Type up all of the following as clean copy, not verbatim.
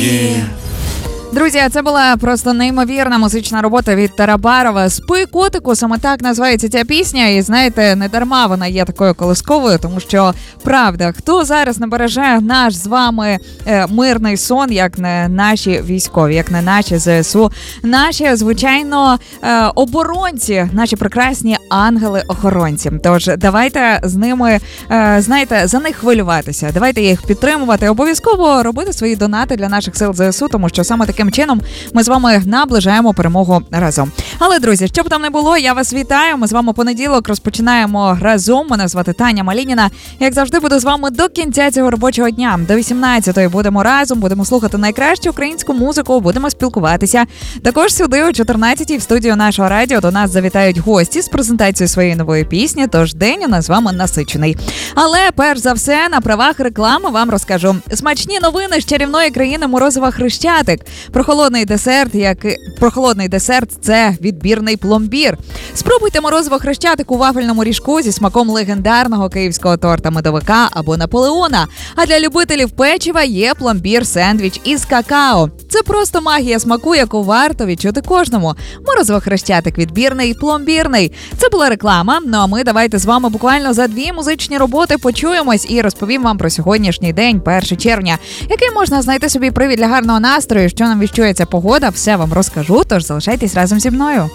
Друзі, це була просто неймовірна музична робота від Тарабарова. «Спи, котику», саме так називається ця пісня. І знаєте, не дарма вона є такою колисковою, тому що, правда, хто зараз не береже наш з вами мирний сон, як не наші військові, як не наші ЗСУ, наші, звичайно, оборонці, наші прекрасні ангели-охоронці. Тож давайте з ними, знаєте, за них хвилюватися, давайте їх підтримувати, обов'язково робити свої донати для наших сил ЗСУ, тому що саме таким чином ми з вами наближаємо перемогу разом. Але, друзі, що б там не було, я вас вітаю. Ми з вами понеділок розпочинаємо разом. Мене звати Таня Малініна. Як завжди, буду з вами до кінця цього робочого дня. До 18-ї будемо разом, будемо слухати найкращу українську музику, будемо спілкуватися. Також сюди о 14-й в студію нашого радіо до нас завітають гості з презентацією своєї нової пісні, тож день у нас з вами насичений. Але, перш за все, на правах реклами вам розкажу. Смачні новини з чарівної країни Морозова Хрещатик. Прохолодний десерт – це відбірний пломбір. Спробуйте Морозиво Хрещатик у вафельному ріжку зі смаком легендарного київського торта медовика або Наполеона. А для любителів печива є пломбір-сендвіч із какао. Це просто магія смаку, яку варто відчути кожному. Морозиво Хрещатик відбірний, пломбірний. Це була реклама, ну а ми давайте з вами буквально за 2 музичні роботи почуємось і розповім вам про сьогоднішній день, 1 червня, який можна знайти собі привід для гарного настрою, що нам віщує ця погода, все вам розкажу, тож залишайтесь разом зі мною.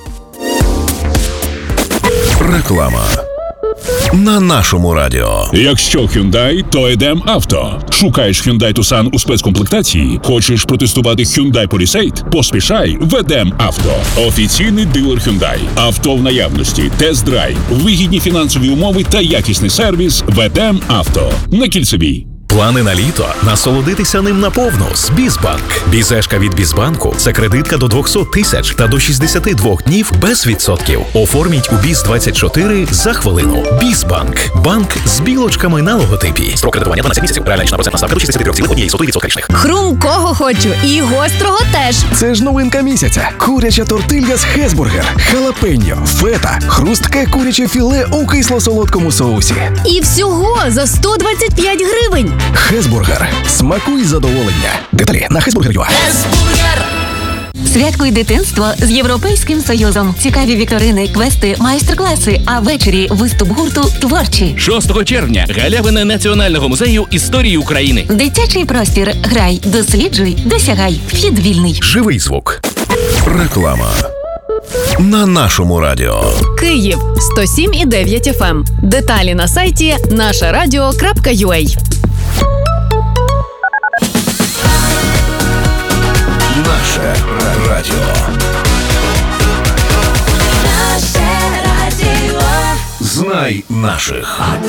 Реклама на нашому радіо. Якщо Hyundai, то йдем авто. Шукаєш Hyundai Tucson у спецкомплектації? Хочеш протестувати Hyundai Palisade? Поспішай, ведем авто. Офіційний дилер Hyundai. Авто в наявності, тест-драйв, вигідні фінансові умови та якісний сервіс. Ведем авто. На Кільцевій. Плани на літо? Насолодитися ним наповну з Бізбанк. Бізешка від Бізбанку – це кредитка до 200 тисяч та до 62 днів без відсотків. Оформіть у Біз-24 за хвилину. Бізбанк. Банк з білочками на логотипі. Строк кредитування 12 місяців. Реальна річна процентна ставка до 63,1% річних. Хрумкого хочу і гострого теж. Це ж новинка місяця. Куряча тортилья з Хесбургер, халапеньо, фета, хрустке куряче філе у кисло-солодкому соусі. І всього за 125 гривень. Хесбургер. Смакуй задоволення. Деталі на Хесбургер.ua. Святкуй дитинство з Європейським Союзом. Цікаві вікторини, квести, майстер-класи, а ввечері виступ гурту «Творчі». 6 червня. Галявина Національного музею історії України. Дитячий простір. Грай, досліджуй, досягай. Вхід вільний. Живий звук. Реклама на нашому радіо. Київ 107,9 FM. Деталі на сайті нашарадіо.ua. Наше радіо. Наше радіо. Знай наших.